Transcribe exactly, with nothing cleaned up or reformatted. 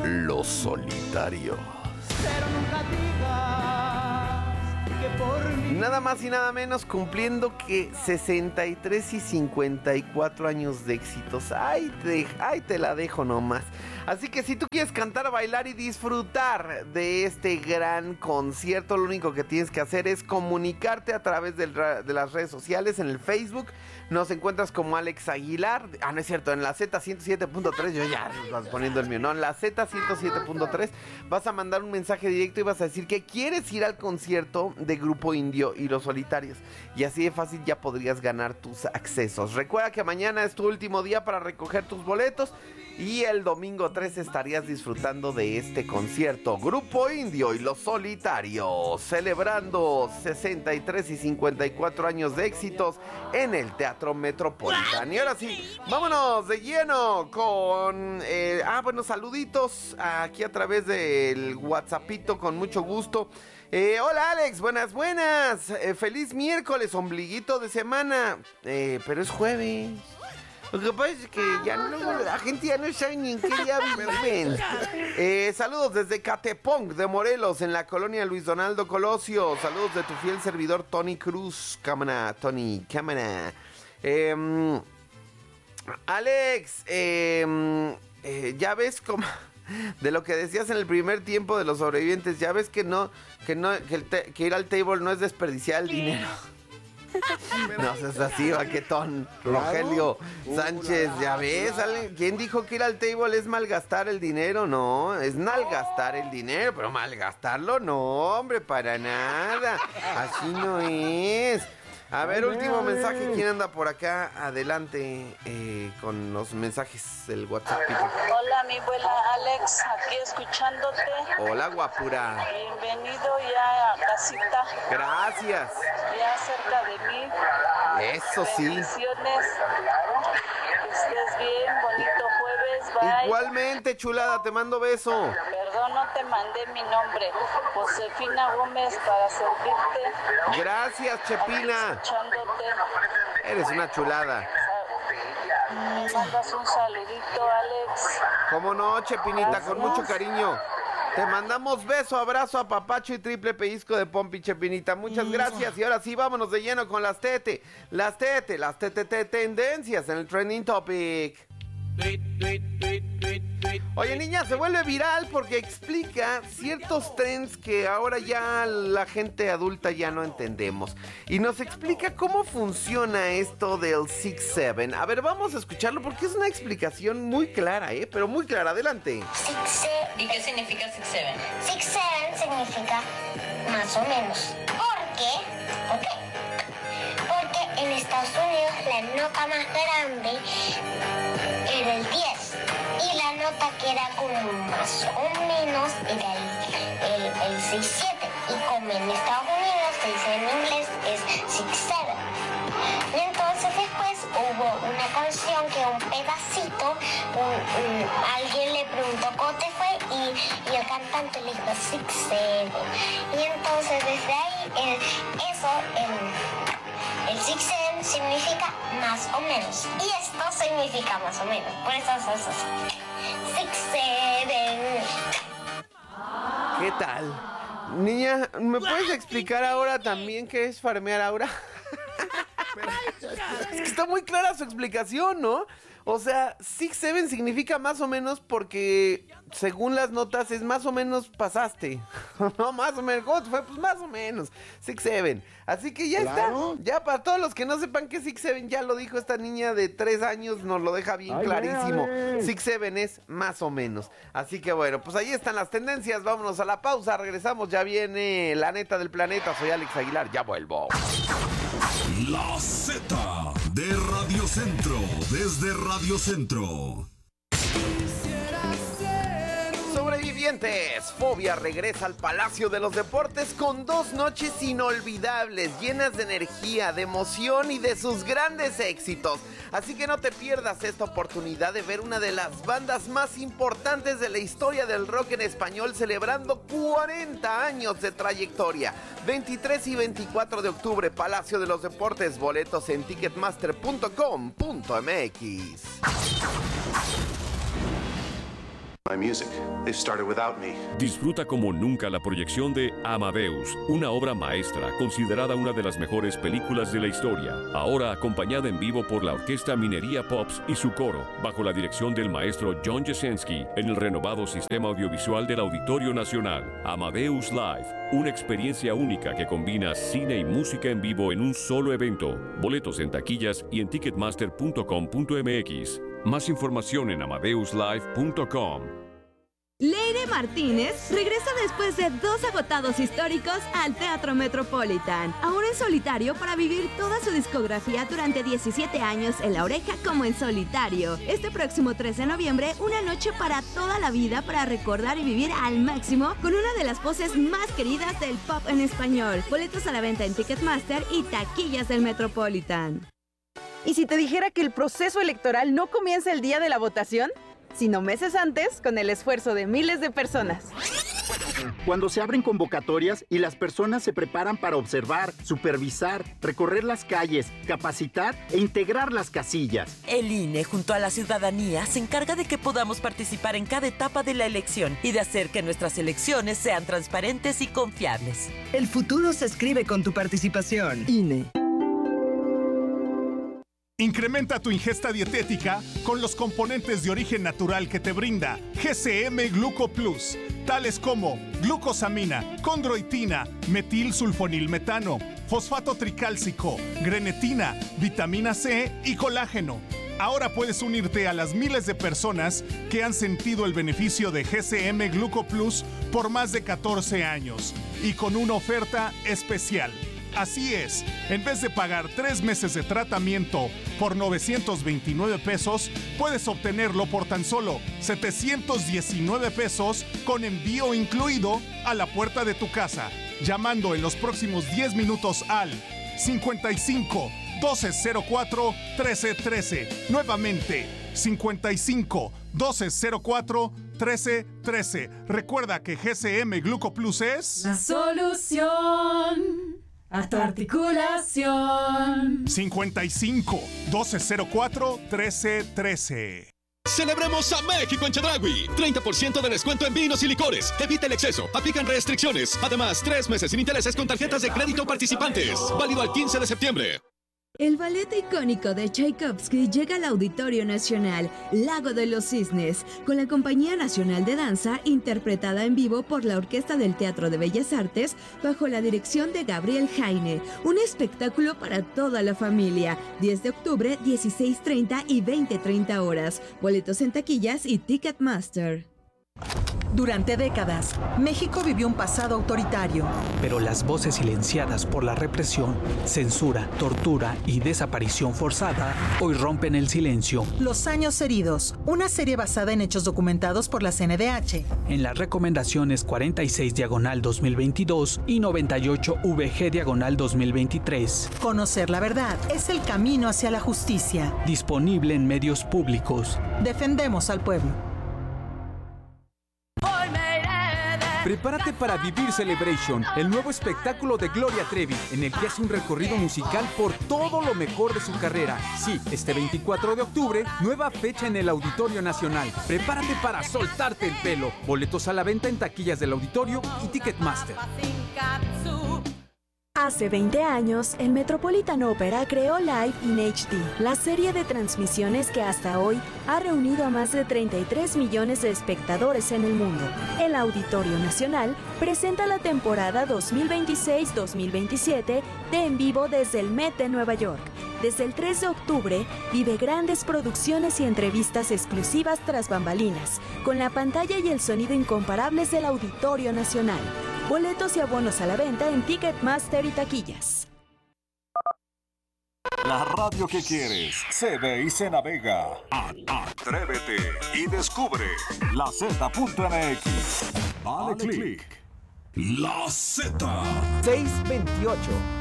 Los Solitarios. Pero nunca digas que por mí. Nada más y nada menos cumpliendo que sesenta y tres y cincuenta y cuatro años de éxitos. Ay te, ay, te la dejo nomás. Así que si tú quieres cantar, bailar y disfrutar de este gran concierto, lo único que tienes que hacer es comunicarte a través del, de las redes sociales. En el Facebook nos encuentras como Alex Aguilar. Ah, no es cierto, en la Z ciento siete punto tres, yo ya vas poniendo el mío, no, en la Z ciento siete punto tres vas a mandar un mensaje directo y vas a decir que quieres ir al concierto de Grupo Indio y Los Solitarios. Y así de fácil ya podrías ganar tus accesos. Recuerda que mañana es tu último día para recoger tus boletos y el domingo tres estarías disfrutando de este concierto. Grupo Indio y Los Solitarios, celebrando sesenta y tres y cincuenta y cuatro años de éxitos en el Teatro Metropolitano. Y ahora sí, vámonos de lleno con... Eh, ah, bueno, saluditos aquí a través del WhatsAppito, con mucho gusto. Eh, hola Alex, buenas, buenas. Eh, feliz miércoles, ombliguito de semana. Eh, pero es jueves. Lo que pasa es que ya no, la gente ya no sabe ni en qué día viven. Eh, saludos desde Catepong de Morelos, en la colonia Luis Donaldo Colosio. Saludos de tu fiel servidor Tony Cruz. Cámara, Tony, cámara. Eh, Alex, eh, eh, ya ves cómo... De lo que decías en el primer tiempo de Los Sobrevivientes, ya ves que no, que no, que, el te, que ir al table no es desperdiciar el dinero. No seas así, vaquetón. Rogelio Sánchez, ya ves, ¿quién dijo que ir al table es malgastar el dinero? No, es malgastar el dinero, pero malgastarlo no, hombre, para nada. Así no es. A ver, último mensaje. ¿Quién anda por acá? Adelante eh, con los mensajes del WhatsApp. Hola, mi abuela Alex, aquí escuchándote. Hola, guapura. Bienvenido ya a casita. Gracias. Ya cerca de mí. Eso sí. Bendiciones. Que estés bien, bonito jueves. Bye. Igualmente, chulada, te mando beso. Perdón, no te mandé mi nombre. Josefina Gómez, para servirte. Gracias, Chepina. Escuchándote. Eres una chulada. Me mandas un saludito, Alex. ¿Cómo no, Chepinita? Con mucho cariño. Te mandamos beso, abrazo, apapacho y triple pellizco de pompi, Chepinita. Muchas gracias. Y ahora sí, vámonos de lleno con las tete. Las tete, las tete tendencias en el trending topic. Oye, niña, se vuelve viral porque explica ciertos trends que ahora ya la gente adulta ya no entendemos. Y nos explica cómo funciona esto del six seven. A ver, vamos a escucharlo porque es una explicación muy clara, ¿eh? Pero muy clara, adelante. ¿Y qué significa six seven? six seven significa más o menos. ¿Por qué? ¿Por qué? Porque en Estados Unidos la nota más grande era el diez y la nota que era como más o menos era el, el, el seis siete, y como en Estados Unidos se dice en inglés es six seven. Y entonces después hubo una canción que un pedacito, un, un, alguien le preguntó cómo te fue y, y el cantante le dijo six seven. Y entonces desde ahí el, eso el, el six seven significa más o menos. Y esto significa más o menos. Por eso es eso. six seven. ¿Qué tal? Niña, ¿me puedes explicar ahora también qué es farmear ahora? Es que está muy clara su explicación, ¿no? O sea, six seven significa más o menos porque según las notas es más o menos pasaste. No, más o menos. ¿Cómo te fue? Pues más o menos. six seven. Así que ya Claro. está. Ya para todos los que no sepan qué six seven, ya lo dijo esta niña de tres años, nos lo deja bien Ay, clarísimo. ay. six seven es más o menos. Así que bueno, pues ahí están las tendencias. Vámonos a la pausa. Regresamos. Ya viene la neta del planeta. Soy Alex Aguilar. Ya vuelvo. La Z de Radio Centro, desde Radio Centro. Sobrevivientes, Fobia regresa al Palacio de los Deportes con dos noches inolvidables, llenas de energía, de emoción y de sus grandes éxitos. Así que no te pierdas esta oportunidad de ver una de las bandas más importantes de la historia del rock en español celebrando cuarenta años de trayectoria. veintitrés y veinticuatro de octubre, Palacio de los Deportes, boletos en ticketmaster punto com punto m x. my music. They've started without me. Disfruta como nunca la proyección de Amadeus, una obra maestra considerada una de las mejores películas de la historia. Ahora acompañada en vivo por la Orquesta Minería Pops y su coro, bajo la dirección del maestro John Jasenski, en el renovado sistema audiovisual del Auditorio Nacional. Amadeus Live, una experiencia única que combina cine y música en vivo en un solo evento. Boletos en taquillas y en ticketmaster punto com punto m x. Más información en amadeus live punto com. Leire Martínez regresa después de dos agotados históricos al Teatro Metropolitan, ahora en solitario para vivir toda su discografía durante diecisiete años en La Oreja como en solitario. Este próximo tres de noviembre, una noche para toda la vida para recordar y vivir al máximo con una de las voces más queridas del pop en español. Boletos a la venta en Ticketmaster y taquillas del Metropolitan. ¿Y si te dijera que el proceso electoral no comienza el día de la votación, sino meses antes, con el esfuerzo de miles de personas? Cuando se abren convocatorias y las personas se preparan para observar, supervisar, recorrer las calles, capacitar e integrar las casillas. El I N E, junto a la ciudadanía, se encarga de que podamos participar en cada etapa de la elección y de hacer que nuestras elecciones sean transparentes y confiables. El futuro se escribe con tu participación. I N E. Incrementa tu ingesta dietética con los componentes de origen natural que te brinda G C M Gluco Plus, tales como glucosamina, condroitina, metilsulfonilmetano, fosfato tricálcico, grenetina, vitamina C y colágeno. Ahora puedes unirte a las miles de personas que han sentido el beneficio de G C M Gluco Plus por más de catorce años y con una oferta especial. Así es, en vez de pagar tres meses de tratamiento por novecientos veintinueve pesos, puedes obtenerlo por tan solo setecientos diecinueve pesos con envío incluido a la puerta de tu casa, llamando en los próximos diez minutos al cincuenta y cinco, doce cero cuatro, trece trece. Nuevamente, cincuenta y cinco, doce cero cuatro, trece trece. Recuerda que G C M Gluco Plus es la solución a tu articulación. cincuenta y cinco, doce cero cuatro, trece trece. Celebremos a México en Chedraui. treinta por ciento de descuento en vinos y licores. Evita el exceso. Aplican restricciones. Además, tres meses sin intereses con tarjetas de crédito participantes. Válido al quince de septiembre. El ballet icónico de Tchaikovsky llega al Auditorio Nacional, Lago de los Cisnes, con la Compañía Nacional de Danza, interpretada en vivo por la Orquesta del Teatro de Bellas Artes, bajo la dirección de Gabriel Jaine. Un espectáculo para toda la familia. diez de octubre, dieciséis treinta y veinte treinta horas. Boletos en taquillas y Ticketmaster. Durante décadas, México vivió un pasado autoritario. Pero las voces silenciadas por la represión, censura, tortura y desaparición forzada hoy rompen el silencio. Los años heridos, una serie basada en hechos documentados por la C N D H. En las recomendaciones cuarenta y seis diagonal dos mil veintidós y noventa y ocho V G diagonal dos mil veintitrés. Conocer la verdad es el camino hacia la justicia. Disponible en medios públicos. Defendemos al pueblo. Prepárate para vivir Celebration, el nuevo espectáculo de Gloria Trevi, en el que hace un recorrido musical por todo lo mejor de su carrera. Sí, este veinticuatro de octubre, nueva fecha en el Auditorio Nacional. Prepárate para soltarte el pelo. Boletos a la venta en taquillas del Auditorio y Ticketmaster. Hace veinte años, el Metropolitan Opera creó Live in H D, la serie de transmisiones que hasta hoy ha reunido a más de treinta y tres millones de espectadores en el mundo. El Auditorio Nacional presenta la temporada dos mil veintiséis dos mil veintisiete de En Vivo desde el Met de Nueva York. Desde el tres de octubre, vive grandes producciones y entrevistas exclusivas tras bambalinas, con la pantalla y el sonido incomparables del Auditorio Nacional. Boletos y abonos a la venta en Ticketmaster y taquillas. La radio que quieres se ve y se navega. Atrévete y descubre la Z punto M X. Dale click. La Z. seiscientos veintiocho.